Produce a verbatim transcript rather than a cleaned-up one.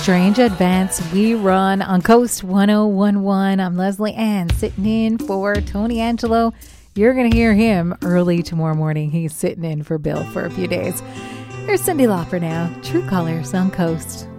Strange Advance We Run on Coast one oh one point one. I'm Leslie Ann, sitting in for Tony Angelo. You're going to hear him early tomorrow morning. He's sitting in for Bill for a few days. Here's Cyndi Lauper now. True Colors on Coast.